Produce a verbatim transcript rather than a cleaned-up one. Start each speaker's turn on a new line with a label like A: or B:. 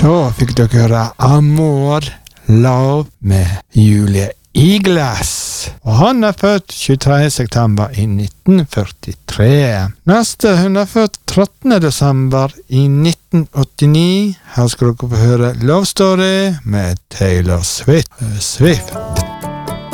A: Da fikk dere høre Amor Love med Julie Igles. Og han er født tjuetredje september i nitten førtitre. Neste, hun er født trettende desember i nitten åttini. Her skal dere få høre Love Story med Taylor Swift. Swift.